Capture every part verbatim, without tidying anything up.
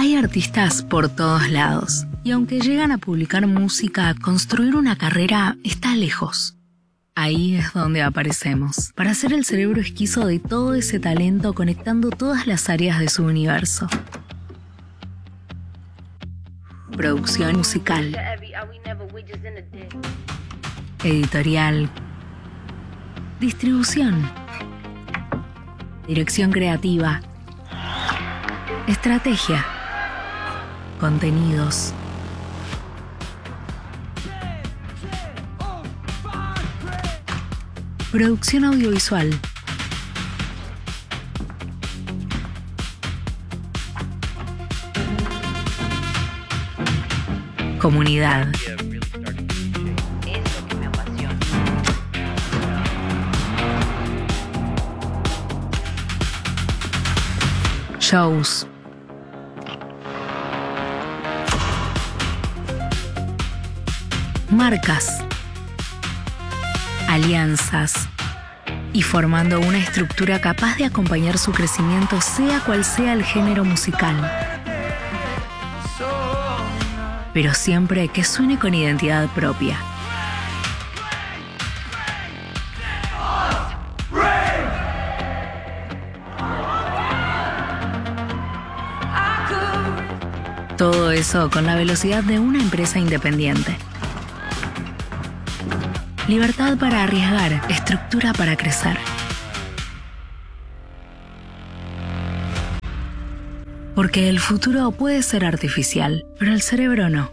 Hay artistas por todos lados, y aunque llegan a publicar música, construir una carrera está lejos. Ahí es donde aparecemos, para ser el cerebro esquizo de todo ese talento conectando todas las áreas de su universo. Producción musical, editorial, distribución, dirección creativa, estrategia, contenidos. Producción audiovisual. Comunidad. Shows. Marcas. Alianzas. Y formando una estructura capaz de acompañar su crecimiento, sea cual sea el género musical. Pero siempre que suene con identidad propia. Todo eso con la velocidad de una empresa independiente. Libertad para arriesgar, estructura para crecer. Porque el futuro puede ser artificial, pero el cerebro no.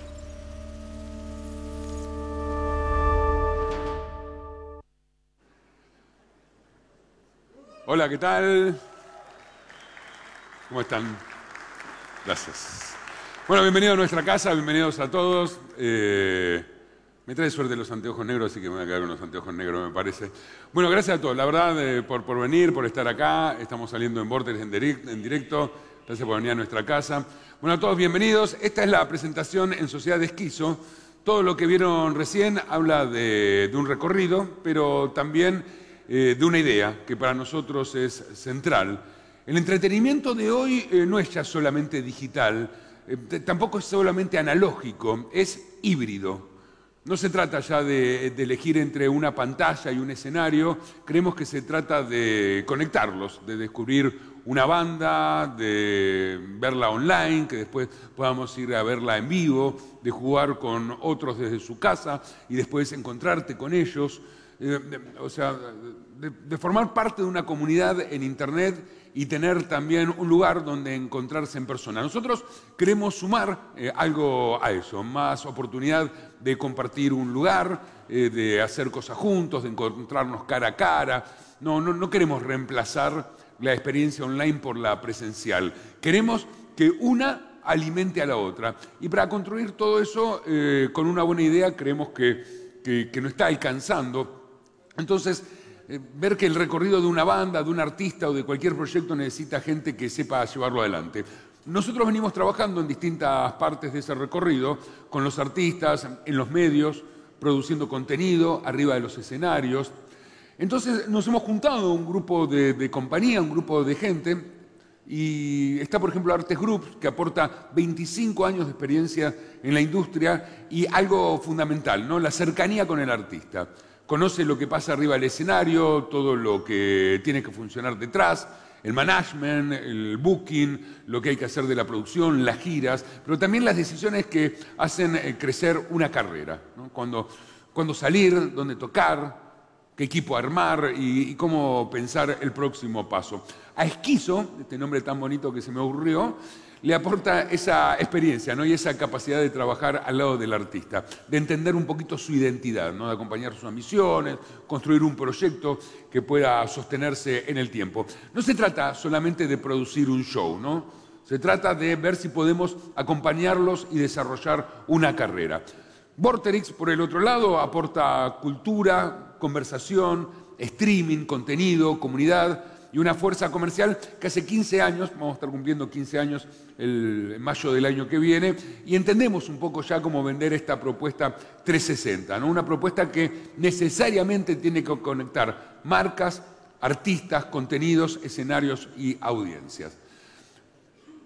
Hola, ¿qué tal? ¿Cómo están? Gracias. Bueno, bienvenidos a nuestra casa, bienvenidos a todos. Eh, me trae suerte los anteojos negros, así que me voy a quedar con los anteojos negros, me parece. Bueno, gracias a todos, la verdad, eh, por, por venir, por estar acá. Estamos saliendo en Vortex en, direct, en directo. Gracias por venir a nuestra casa. Bueno, a todos bienvenidos. Esta es la presentación en Sociedad de Esquizo. Todo lo que vieron recién habla de, de un recorrido, pero también eh, de una idea que para nosotros es central. El entretenimiento de hoy eh, no es ya solamente digital, eh, tampoco es solamente analógico, es híbrido. No se trata ya de, de elegir entre una pantalla y un escenario, creemos que se trata de conectarlos, de descubrir una banda, de verla online, que después podamos ir a verla en vivo, de jugar con otros desde su casa y después encontrarte con ellos. Eh, de, o sea, de, de formar parte de una comunidad en Internet y tener también un lugar donde encontrarse en persona. Nosotros queremos sumar eh, algo a eso, más oportunidad de compartir un lugar, eh, de hacer cosas juntos, de encontrarnos cara a cara. No, no, no queremos reemplazar la experiencia online por la presencial. Queremos que una alimente a la otra. Y para construir todo eso, eh, con una buena idea, creemos que, que, que nos está alcanzando. Entonces, eh, ver que el recorrido de una banda, de un artista o de cualquier proyecto necesita gente que sepa llevarlo adelante. Nosotros venimos trabajando en distintas partes de ese recorrido, con los artistas, en los medios, produciendo contenido, arriba de los escenarios. Entonces nos hemos juntado un grupo de, de compañía, un grupo de gente, y está, por ejemplo, Artes Group, que aporta veinticinco años de experiencia en la industria y algo fundamental, ¿no? La cercanía con el artista. Conoce lo que pasa arriba del escenario, todo lo que tiene que funcionar detrás, el management, el booking, lo que hay que hacer de la producción, las giras, pero también las decisiones que hacen crecer una carrera, ¿no? Cuando, cuando salir, dónde tocar, qué equipo armar y, y cómo pensar el próximo paso. A Esquizo, este nombre tan bonito que se me ocurrió, le aporta esa experiencia, ¿no? Y esa capacidad de trabajar al lado del artista, de entender un poquito su identidad, ¿no? De acompañar sus ambiciones, construir un proyecto que pueda sostenerse en el tiempo. No se trata solamente de producir un show, ¿no? Se trata de ver si podemos acompañarlos y desarrollar una carrera. Vorterix, por el otro lado, aporta cultura, conversación, streaming, contenido, comunidad y una fuerza comercial que hace quince años, vamos a estar cumpliendo quince años el, en mayo del año que viene, y entendemos un poco ya cómo vender esta propuesta trescientos sesenta, ¿no? Una propuesta que necesariamente tiene que conectar marcas, artistas, contenidos, escenarios y audiencias.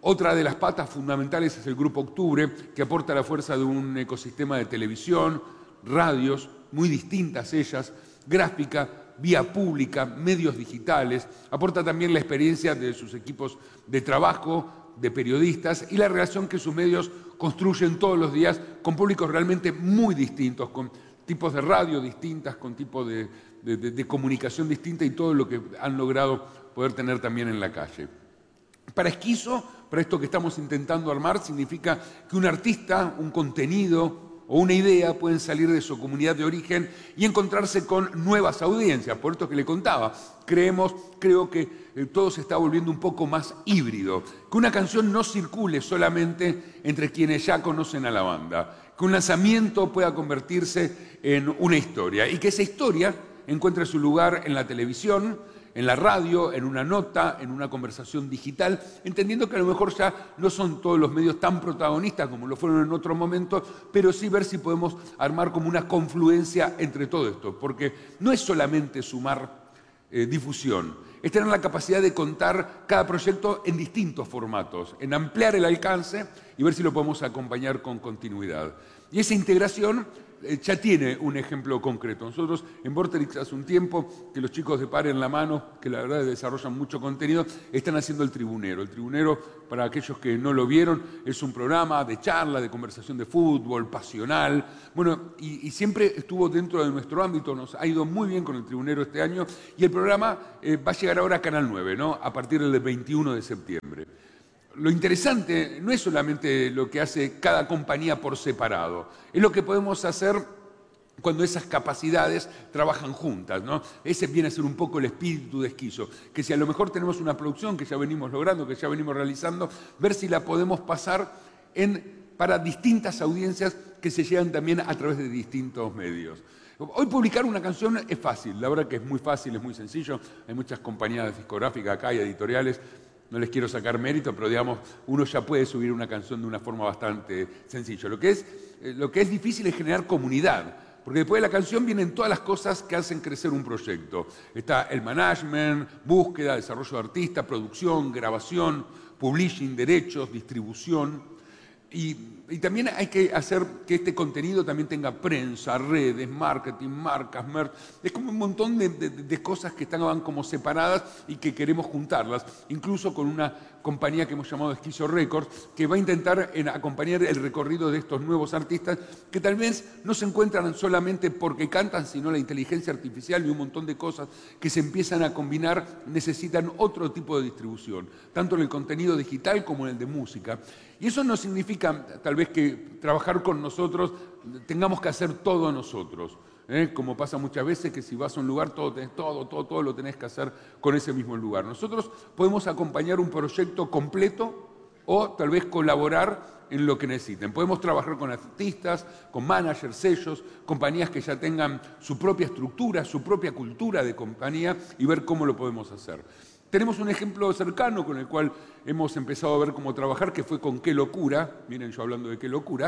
Otra de las patas fundamentales es el Grupo Octubre, que aporta la fuerza de un ecosistema de televisión, radios, muy distintas ellas, gráfica, vía pública, medios digitales. Aporta también la experiencia de sus equipos de trabajo, de periodistas y la relación que sus medios construyen todos los días con públicos realmente muy distintos, con tipos de radio distintas, con tipos de, de, de, de comunicación distinta y todo lo que han logrado poder tener también en la calle. Para Esquizo, para esto que estamos intentando armar, significa que un artista, un contenido o una idea pueden salir de su comunidad de origen y encontrarse con nuevas audiencias. Por esto que le contaba, creemos, creo que eh, todo se está volviendo un poco más híbrido. Que una canción no circule solamente entre quienes ya conocen a la banda. Que un lanzamiento pueda convertirse en una historia y que esa historia encuentre su lugar en la televisión, en la radio, en una nota, en una conversación digital, entendiendo que a lo mejor ya no son todos los medios tan protagonistas como lo fueron en otro momento, pero sí ver si podemos armar como una confluencia entre todo esto, porque no es solamente sumar eh, difusión, es tener la capacidad de contar cada proyecto en distintos formatos, en ampliar el alcance y ver si lo podemos acompañar con continuidad. Y esa integración ya tiene un ejemplo concreto. Nosotros en Vorterix hace un tiempo que los chicos de Paren la Mano, que la verdad desarrollan mucho contenido, están haciendo El Tribunero. El Tribunero, para aquellos que no lo vieron, es un programa de charla, de conversación de fútbol, pasional. Bueno, y, y siempre estuvo dentro de nuestro ámbito, nos ha ido muy bien con El Tribunero este año, y el programa eh, va a llegar ahora a Canal nueve, ¿no? A partir del veintiuno de septiembre. Lo interesante no es solamente lo que hace cada compañía por separado, es lo que podemos hacer cuando esas capacidades trabajan juntas, ¿no? Ese viene a ser un poco el espíritu de Esquizo, que si a lo mejor tenemos una producción que ya venimos logrando, que ya venimos realizando, ver si la podemos pasar en, para distintas audiencias que se llegan también a través de distintos medios. Hoy publicar una canción es fácil, la verdad que es muy fácil, es muy sencillo, hay muchas compañías discográficas acá y editoriales. No les quiero sacar mérito, pero digamos, uno ya puede subir una canción de una forma bastante sencilla. Lo que es, eh, lo que es difícil es generar comunidad, porque después de la canción vienen todas las cosas que hacen crecer un proyecto. Está el management, búsqueda, desarrollo de artista, producción, grabación, publishing, derechos, distribución. Y, y también hay que hacer que este contenido también tenga prensa, redes, marketing, marcas, merch. Es como un montón de, de, de cosas que están como separadas y que queremos juntarlas, incluso con una compañía que hemos llamado Esquizo Records, que va a intentar en acompañar el recorrido de estos nuevos artistas que tal vez no se encuentran solamente porque cantan, sino la inteligencia artificial y un montón de cosas que se empiezan a combinar necesitan otro tipo de distribución, tanto en el contenido digital como en el de música. Y eso no significa tal vez que trabajar con nosotros tengamos que hacer todo nosotros, ¿eh? Como pasa muchas veces que si vas a un lugar todo, tenés, todo, todo, todo lo tenés que hacer con ese mismo lugar. Nosotros podemos acompañar un proyecto completo o tal vez colaborar en lo que necesiten. Podemos trabajar con artistas, con managers, sellos, compañías que ya tengan su propia estructura, su propia cultura de compañía y ver cómo lo podemos hacer. Tenemos un ejemplo cercano con el cual hemos empezado a ver cómo trabajar, que fue con Qué Locura. Miren, yo hablando de Qué Locura.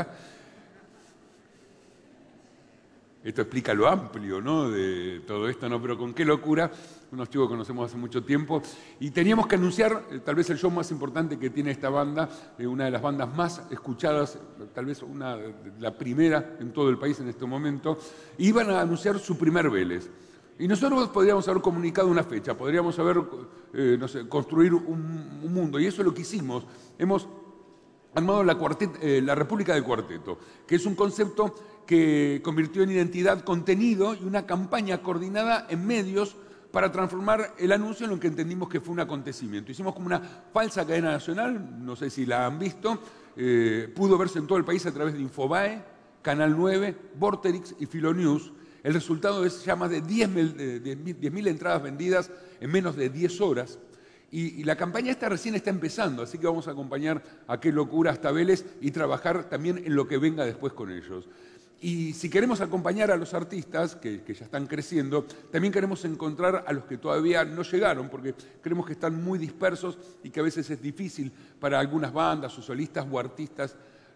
Esto explica lo amplio, ¿no?, de todo esto, ¿no? Pero con Qué Locura, unos chicos que conocemos hace mucho tiempo, y teníamos que anunciar eh, tal vez el show más importante que tiene esta banda, eh, una de las bandas más escuchadas, tal vez una, la primera en todo el país en este momento, y iban a anunciar su primer Vélez. Y nosotros podríamos haber comunicado una fecha, podríamos haber, eh, no sé, construir un, un mundo, y eso es lo que hicimos. Hemos armado la, cuartet, eh, la República del Cuarteto, que es un concepto que convirtió en identidad contenido y una campaña coordinada en medios para transformar el anuncio en lo que entendimos que fue un acontecimiento. Hicimos como una falsa cadena nacional, no sé si la han visto, eh, pudo verse en todo el país a través de Infobae, Canal nueve, Vorterix y Filonews. El resultado es ya más de diez mil entradas vendidas en menos de diez horas. Y, y la campaña esta recién está empezando, así que vamos a acompañar a Qué Locura hasta Vélez y trabajar también en lo que venga después con ellos. Y si queremos acompañar a los artistas que, que ya están creciendo, también queremos encontrar a los que todavía no llegaron, porque creemos que están muy dispersos y que a veces es difícil para algunas bandas o solistas o artistas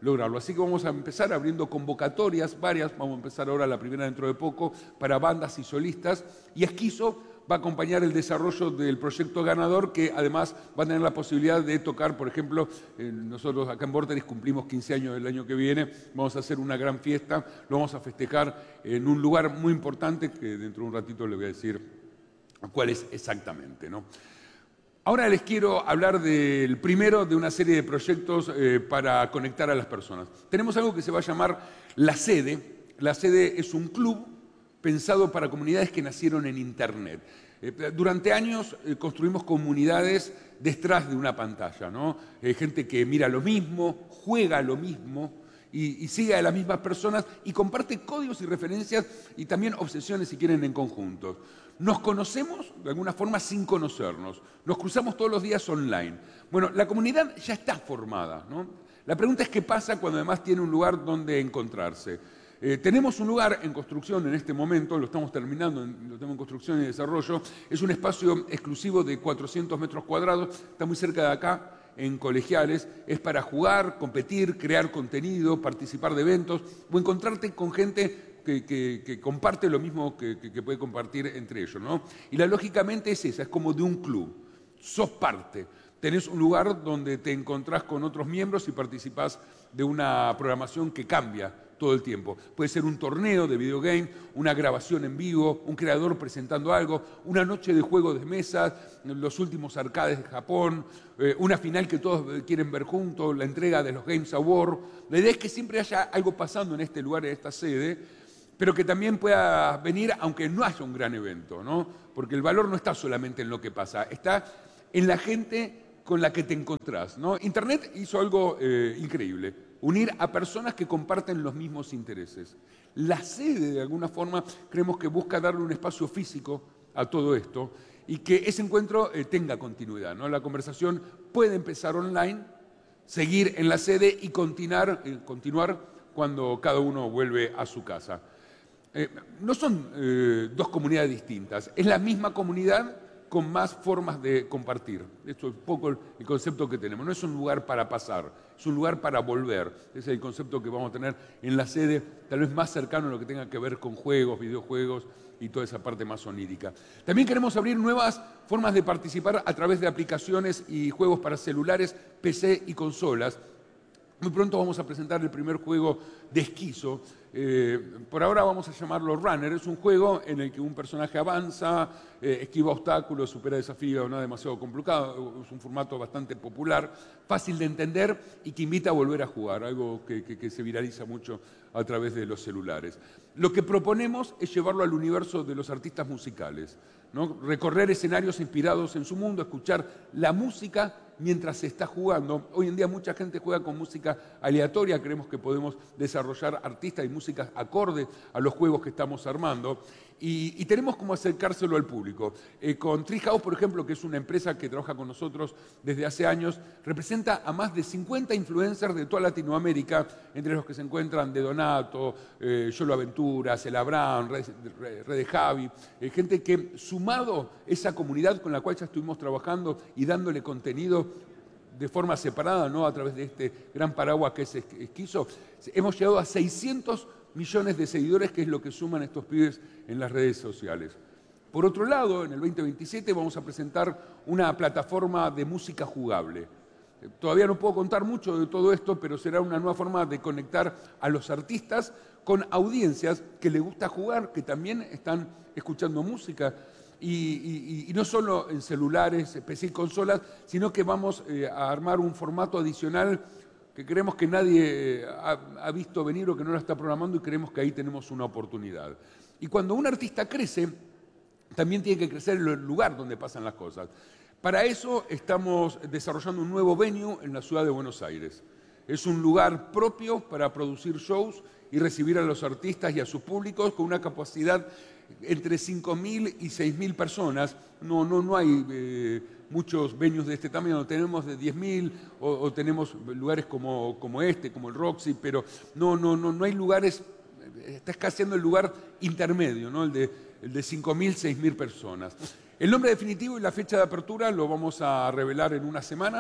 lograrlo. Así que vamos a empezar abriendo convocatorias, varias, vamos a empezar ahora la primera dentro de poco, para bandas y solistas, y Esquizo va a acompañar el desarrollo del proyecto ganador, que además va a tener la posibilidad de tocar, por ejemplo, eh, nosotros acá en Vorterix cumplimos quince años el año que viene, vamos a hacer una gran fiesta, lo vamos a festejar en un lugar muy importante, que dentro de un ratito les voy a decir cuál es exactamente, ¿no? Ahora les quiero hablar del primero de una serie de proyectos eh, para conectar a las personas. Tenemos algo que se va a llamar La Sede. La Sede es un club pensado para comunidades que nacieron en Internet. Eh, durante años eh, construimos comunidades detrás de una pantalla, ¿no? Eh, gente que mira lo mismo, juega lo mismo y, y sigue a las mismas personas y comparte códigos y referencias y también obsesiones, si quieren, en conjunto. Nos conocemos de alguna forma sin conocernos. Nos cruzamos todos los días online. Bueno, la comunidad ya está formada, ¿no? La pregunta es qué pasa cuando además tiene un lugar donde encontrarse. Eh, tenemos un lugar en construcción en este momento, lo estamos terminando, lo tenemos en construcción y desarrollo. Es un espacio exclusivo de cuatrocientos metros cuadrados, está muy cerca de acá, en Colegiales. Es para jugar, competir, crear contenido, participar de eventos o encontrarte con gente que, que, que comparte lo mismo que, que, que puede compartir entre ellos, ¿no? Y la lógicamente es esa, es como de un club. Sos parte. Tenés un lugar donde te encontrás con otros miembros y participás de una programación que cambia todo el tiempo. Puede ser un torneo de videogame, una grabación en vivo, un creador presentando algo, una noche de juegos de mesas, los últimos arcades de Japón, eh, una final que todos quieren ver juntos, la entrega de los Games Awards. La idea es que siempre haya algo pasando en este lugar, en esta sede, pero que también pueda venir aunque no haya un gran evento, ¿no? Porque el valor no está solamente en lo que pasa, está en la gente con la que te encontrás, ¿no? Internet hizo algo eh, increíble, unir a personas que comparten los mismos intereses. La sede, de alguna forma, creemos que busca darle un espacio físico a todo esto y que ese encuentro eh, tenga continuidad, ¿no? La conversación puede empezar online, seguir en la sede y continuar, eh, continuar cuando cada uno vuelve a su casa. Eh, no son eh, dos comunidades distintas, es la misma comunidad con más formas de compartir. Esto es un poco el concepto que tenemos. No es un lugar para pasar, es un lugar para volver. Ese es el concepto que vamos a tener en la sede, tal vez más cercano a lo que tenga que ver con juegos, videojuegos y toda esa parte más onírica. También queremos abrir nuevas formas de participar a través de aplicaciones y juegos para celulares, P C y consolas. Muy pronto vamos a presentar el primer juego de Esquizo. Eh, por ahora vamos a llamarlo Runner. Es un juego en el que un personaje avanza, eh, esquiva obstáculos, supera desafíos, no es demasiado complicado. Es un formato bastante popular, fácil de entender y que invita a volver a jugar, algo que, que, que se viraliza mucho a través de los celulares. Lo que proponemos es llevarlo al universo de los artistas musicales, ¿no? Recorrer escenarios inspirados en su mundo, escuchar la música mientras se está jugando. Hoy en día mucha gente juega con música aleatoria, creemos que podemos desarrollar artistas y músicas acorde a los juegos que estamos armando y, y tenemos como acercárselo al público. Eh, con Treehouse, por ejemplo, que es una empresa que trabaja con nosotros desde hace años, representa a más de cincuenta influencers de toda Latinoamérica, entre los que se encuentran De Donato, eh, Yolo Aventuras, El Abraham, Red de Javi, eh, gente que sumado esa comunidad con la cual ya estuvimos trabajando y dándole contenido de forma separada, ¿no? A través de este gran paraguas que es Esquizo, hemos llegado a seiscientos millones de seguidores, que es lo que suman estos pibes en las redes sociales. Por otro lado, en el veinte veintisiete vamos a presentar una plataforma de música jugable. Todavía no puedo contar mucho de todo esto, pero será una nueva forma de conectar a los artistas con audiencias que les gusta jugar, que también están escuchando música. Y, y, y no solo en celulares, P C y consolas, sino que vamos eh, a armar un formato adicional que creemos que nadie eh, ha, ha visto venir o que no lo está programando y creemos que ahí tenemos una oportunidad. Y cuando un artista crece, también tiene que crecer el lugar donde pasan las cosas. Para eso estamos desarrollando un nuevo venue en la ciudad de Buenos Aires. Es un lugar propio para producir shows y recibir a los artistas y a sus públicos con una capacidad entre cinco mil y seis mil personas. No, no, no hay eh, muchos venues de este tamaño, tenemos de diez mil o, o tenemos lugares como, como este, como el Roxy, pero no, no, no, no hay lugares, está escaseando el lugar intermedio, ¿no? el de, el de cinco mil, seis mil personas. El nombre definitivo y la fecha de apertura lo vamos a revelar en unas semanas.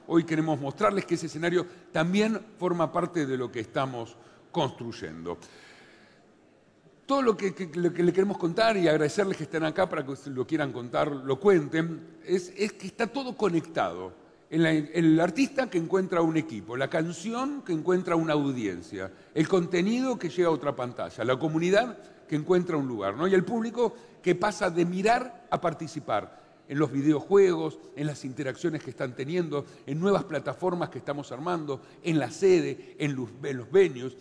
hoy queremos mostrarles que ese escenario también forma parte de lo que estamos construyendo. Todo lo que, que, lo que le queremos contar y agradecerles que estén acá para que lo quieran contar, lo cuenten, es, es que está todo conectado. El, el artista que encuentra un equipo, la canción que encuentra una audiencia, el contenido que llega a otra pantalla, la comunidad que encuentra un lugar, ¿no? Y el público que pasa de mirar a participar en los videojuegos, en las interacciones que están teniendo, en nuevas plataformas que estamos armando, en la sede, en los, en los venues.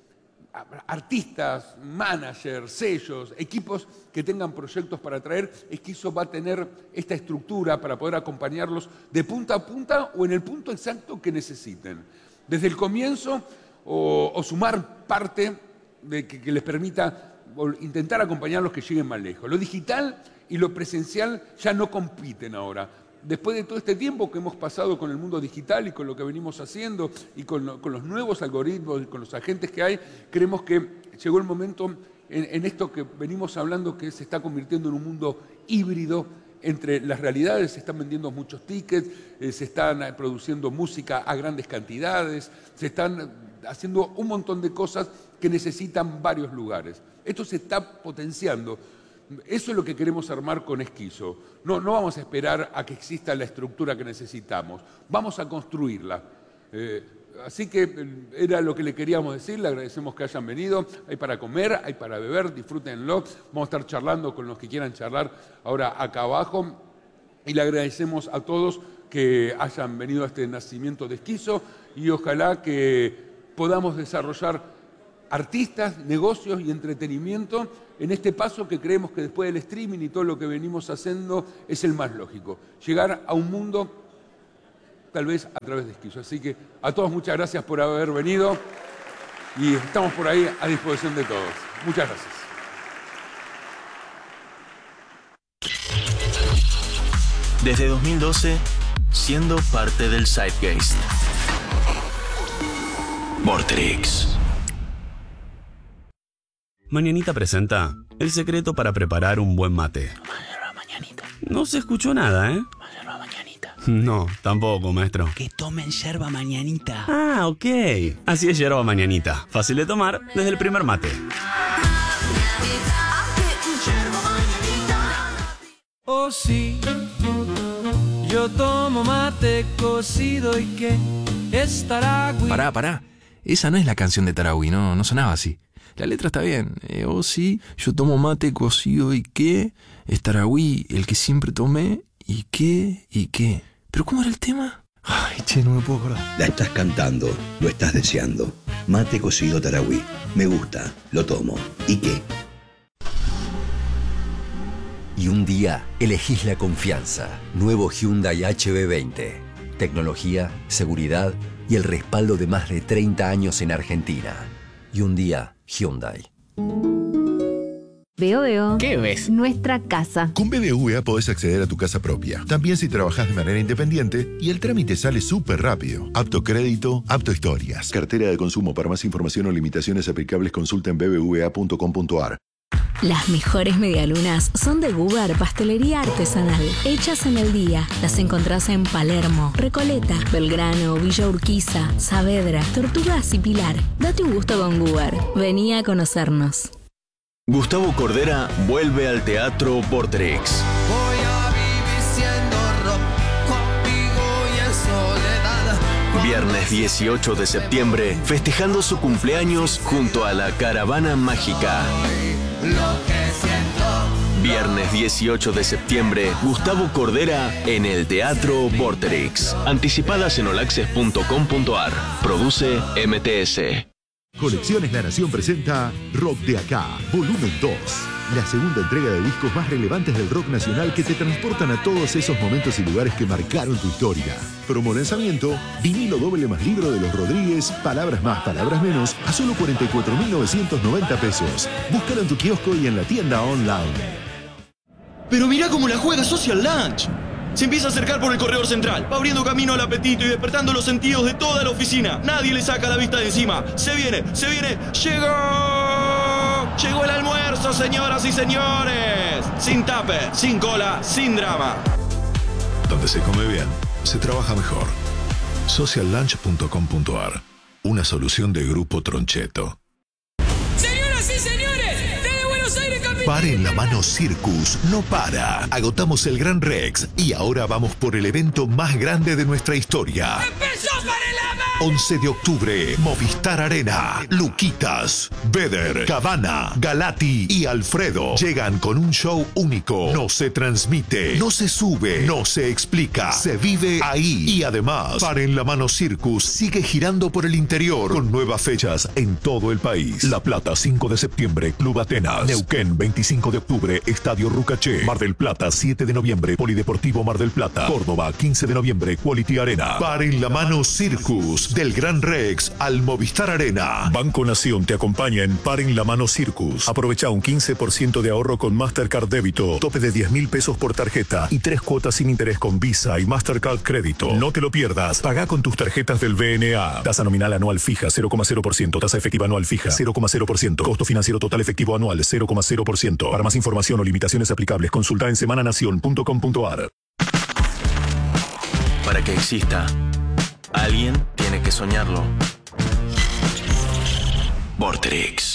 Artistas, managers, sellos, equipos que tengan proyectos para traer, Esquizo va a tener esta estructura para poder acompañarlos de punta a punta o en el punto exacto que necesiten. Desde el comienzo o, o sumar parte de que, que les permita intentar acompañar a los que lleguen más lejos. Lo digital y lo presencial ya no compiten ahora. Después de todo este tiempo que hemos pasado con el mundo digital y con lo que venimos haciendo y con, lo, con los nuevos algoritmos y con los agentes que hay, creemos que llegó el momento en, en esto que venimos hablando, que se está convirtiendo en un mundo híbrido entre las realidades. Se están vendiendo muchos tickets, eh, se están produciendo música a grandes cantidades, se están haciendo un montón de cosas que necesitan varios lugares. Esto se está potenciando. Eso es lo que queremos armar con Esquizo. No, no vamos a esperar a que exista la estructura que necesitamos. Vamos a construirla. Eh, así que era lo que le queríamos decir. Le agradecemos que hayan venido. Hay para comer, hay para beber, disfrútenlo. Vamos a estar charlando con los que quieran charlar ahora acá abajo. Y le agradecemos a todos que hayan venido a este nacimiento de Esquizo y ojalá que podamos desarrollar artistas, negocios y entretenimiento en este paso que creemos que después del streaming y todo lo que venimos haciendo es el más lógico. Llegar a un mundo tal vez a través de Esquizo. Así que a todos muchas gracias por haber venido y estamos por ahí a disposición de todos. Muchas gracias. Desde dos mil doce, siendo parte del Zeitgeist. Vorterix. Mañanita presenta el secreto para preparar un buen mate. No se escuchó nada, ¿eh? No, tampoco, maestro. Que tomen yerba mañanita. Ah, ok. Así es yerba mañanita. Fácil de tomar desde el primer mate. Oh sí, yo tomo mate cocido y que es Tarahui. Pará, pará. Esa no es la canción de Tarahui, no, no sonaba así. La letra está bien. Eh, oh sí, yo tomo mate cocido y qué, es Tarahui, el que siempre tomé, y qué, y qué. ¿Pero cómo era el tema? Ay, che, no me puedo acordar. La estás cantando, lo estás deseando. Mate cocido Tarahui. Me gusta, lo tomo. ¿Y qué? Y un día elegís la confianza. Nuevo Hyundai H B veinte. Tecnología, seguridad y el respaldo de más de treinta años en Argentina. Y un día, Hyundai. Veo, veo. ¿Qué ves? Nuestra casa. Con B B V A podés acceder a tu casa propia. También si trabajás de manera independiente y el trámite sale súper rápido. Apto crédito, apto historias. Cartera de consumo. Para más información o limitaciones aplicables consulta en b b v a punto com punto a r. Las mejores medialunas son de Gubar Pastelería Artesanal, hechas en el día. Las encontrás en Palermo, Recoleta, Belgrano, Villa Urquiza, Saavedra, Tortugas y Pilar. Date un gusto con Gubar. Vení a conocernos. Gustavo Cordera vuelve al Teatro Vorterix. Voy a vivir siendo rock conmigo y en soledad. Viernes dieciocho de septiembre, festejando su cumpleaños junto a la Caravana Mágica. Lo que siento. Viernes dieciocho de septiembre, Gustavo Cordera en el Teatro Vorterix. Anticipadas en olaxes punto com punto a r. Produce M T S. Colecciones La Nación presenta Rock de Acá, volumen dos. La segunda entrega de discos más relevantes del rock nacional que te transportan a todos esos momentos y lugares que marcaron tu historia. Promo lanzamiento, vinilo doble más libro de los Rodríguez, palabras más, palabras menos, a solo cuarenta y cuatro mil novecientos noventa pesos. Búscalo en tu kiosco y en la tienda online. Pero mirá cómo la juega Social Lunch. Se empieza a acercar por el corredor central, va abriendo camino al apetito y despertando los sentidos de toda la oficina. Nadie le saca la vista de encima. Se viene, se viene, ¡llegó! Llegó el almuerzo, señoras y señores. Sin tupper, sin cola, sin drama. Donde se come bien, se trabaja mejor. social lunch punto com punto a r. Una solución de Grupo Troncheto. Señoras y señores, desde Buenos Aires, capital. Pare en la mano Circus, no para. Agotamos el Gran Rex y ahora vamos por el evento más grande de nuestra historia. ¡Empezó para la mano! once de octubre, Movistar Arena. Luquitas, Beder, Cabana, Galati y Alfredo llegan con un show único. No se transmite, no se sube, no se explica, se vive ahí. Y además, Pare en la Mano Circus sigue girando por el interior con nuevas fechas en todo el país. La Plata, cinco de septiembre, Club Atenas. Neuquén, veinticinco de octubre, Estadio Rucaché. Mar del Plata, siete de noviembre, Polideportivo Mar del Plata. Córdoba, quince de noviembre, Quality Arena. Pare en la Mano Circus, del Gran Rex al Movistar Arena. Banco Nación te acompaña en Pare en la Mano Circus. Aprovecha un quince por ciento de ahorro con Mastercard Débito, tope de diez mil pesos por tarjeta y tres cuotas sin interés con Visa y Mastercard Crédito. No te lo pierdas. Paga con tus tarjetas del V N A. Tasa nominal anual fija cero coma cero por ciento. Tasa efectiva anual fija cero coma cero por ciento. Costo financiero total efectivo anual cero coma cero por ciento. Para más información o limitaciones aplicables, consulta en semana nación punto com punto a r. Para que exista, alguien tiene que soñarlo. Vorterix.